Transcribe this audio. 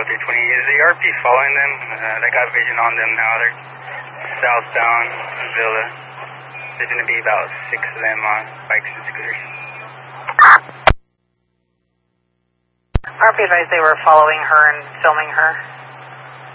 320. Is the ERP following them? They got vision on them now. They're southbound Villa. There's going to be about 6 of them on bikes and scooters. RP advised they were following her and filming her.